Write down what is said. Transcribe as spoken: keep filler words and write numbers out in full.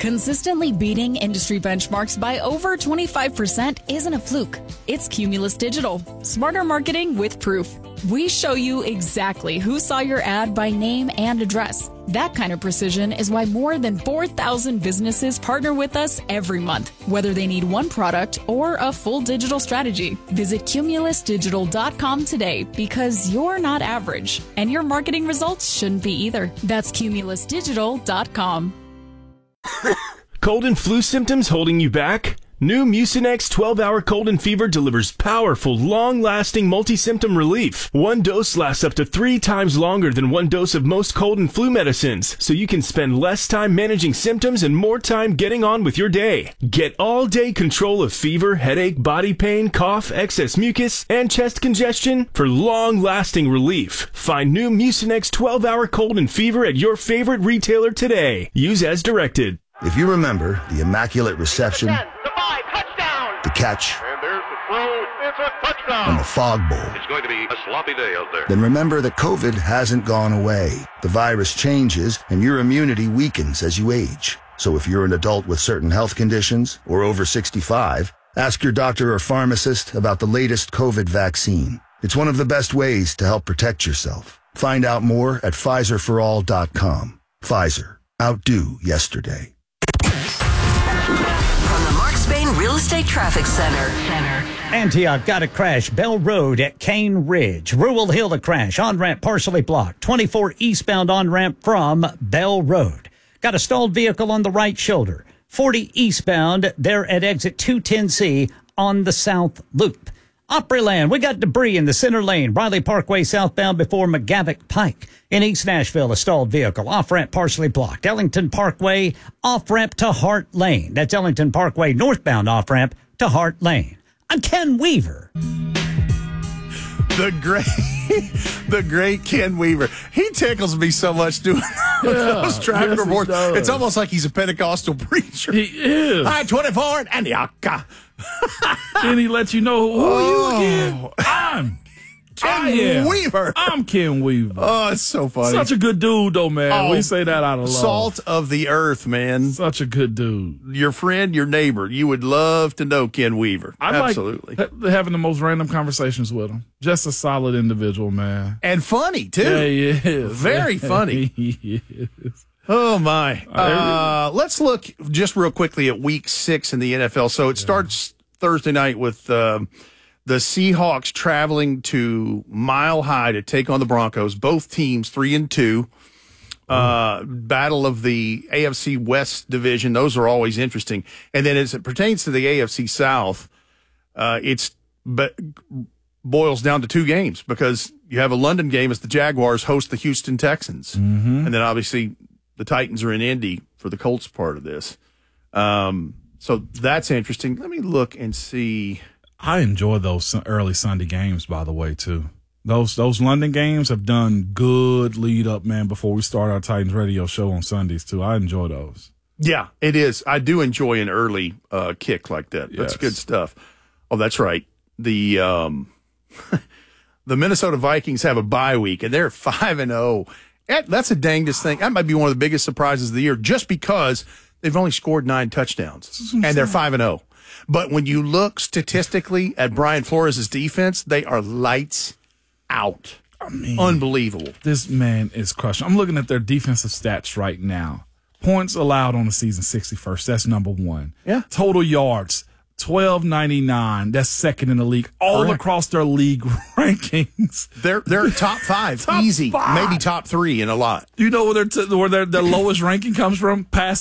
Consistently beating industry benchmarks by over twenty-five percent isn't a fluke. It's Cumulus Digital. Smarter marketing with proof. We show you exactly who saw your ad by name and address. That kind of precision is why more than four thousand businesses partner with us every month, whether they need one product or a full digital strategy. Visit cumulus digital dot com today because you're not average, and your marketing results shouldn't be either. That's cumulus digital dot com. Cold and flu symptoms holding you back? New Mucinex twelve hour cold and fever delivers powerful, long-lasting multi-symptom relief. One dose lasts up to three times longer than one dose of most cold and flu medicines, so you can spend less time managing symptoms and more time getting on with your day. Get all-day control of fever, headache, body pain, cough, excess mucus, and chest congestion for long-lasting relief. Find new Mucinex twelve hour cold and fever at your favorite retailer today. Use as directed. If you remember the Immaculate Reception, the five, touchdown. the catch, And there's the throw. It's a touchdown. and the Fog Bowl, It's going to be a sloppy day out there. then remember that COVID hasn't gone away. The virus changes and your immunity weakens as you age. So if you're an adult with certain health conditions or over sixty-five, ask your doctor or pharmacist about the latest COVID vaccine. It's one of the best ways to help protect yourself. Find out more at Pfizer for all dot com. Pfizer. Outdo yesterday. From the Mark Spain Real Estate Traffic Center. Center. Antioch got a crash. Bell Road at Cane Ridge. Rural Hill a crash. On-ramp partially blocked. twenty-four eastbound on-ramp from Bell Road. Got a stalled vehicle on the right shoulder. forty eastbound there at exit two ten C on the South Loop. Opryland, we got debris in the center lane. Riley Parkway southbound before McGavick Pike. In East Nashville, a stalled vehicle. Off-ramp partially blocked. Ellington Parkway, off-ramp to Hart Lane. That's Ellington Parkway northbound off-ramp to Hart Lane. I'm Ken Weaver. The great, the great Ken Weaver. He tickles me so much doing Yeah, those traffic yes, he reports. does. It's almost like he's a Pentecostal preacher. He is. I twenty-four at Antioch. Then he lets you know who Oh. are you again? I'm Ken I am. Weaver. I'm Ken Weaver. Oh, it's so funny. Such a good dude, though, man. Oh, we say that out of love. Salt of the earth, man. Such a good dude. Your friend, your neighbor. You would love to know Ken Weaver. I Absolutely. like ha- having the most random conversations with him. Just a solid individual, man. And funny, too. Yeah, he is. Very funny. He is. Oh, my. Uh, let's look just real quickly at week six in the N F L. So it starts Thursday night with um, the Seahawks traveling to Mile High to take on the Broncos. Both teams three and two. Uh, battle of the A F C West division. Those are always interesting. And then as it pertains to the A F C South, uh, it's but boils down to two games because you have a London game as the Jaguars host the Houston Texans. Mm-hmm. And then obviously the Titans are in Indy for the Colts part of this. Um, so that's interesting. Let me look and see. I enjoy those early Sunday games, by the way, too. Those those London games have done good lead up, man, before we start our Titans radio show on Sundays, too. I enjoy those. Yeah, it is. I do enjoy an early uh, kick like that. That's Yes. good stuff. Oh, that's right. The um, the Minnesota Vikings have a bye week, and they're five and zero. That's a dangest thing. That might be one of the biggest surprises of the year, just because they've only scored nine touchdowns, and they're five and zero. But when you look statistically at Brian Flores' defense, they are lights out. I mean, Unbelievable. This man is crushing. I'm looking at their defensive stats right now. Points allowed on the season, sixty-first. That's number one. Yeah. Total yards, twelve ninety-nine. That's second in the league. All Correct. across their league rankings. They're they're top five, Top easy, five. maybe top three in a lot. You know where their t- where their, their lowest ranking comes from? Pass